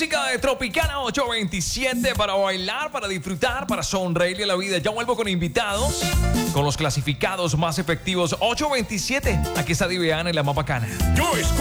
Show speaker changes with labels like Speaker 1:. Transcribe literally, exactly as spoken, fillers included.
Speaker 1: música de Tropicana ocho veintisiete para bailar, para disfrutar, para sonreírle a la vida. Ya vuelvo con invitados, con los clasificados más efectivos. ocho veintisiete. Aquí está Diveana y la más bacana.
Speaker 2: Yo escucho